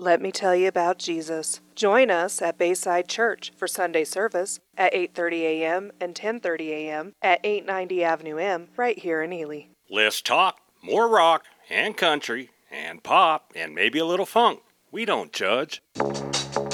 Let me tell you about Jesus. Join us at Bayside Church for Sunday service at 8:30 a.m. and 10:30 a.m. at 890 Avenue M right here in Ely. Let's talk more rock and country and pop and maybe a little funk. We don't judge.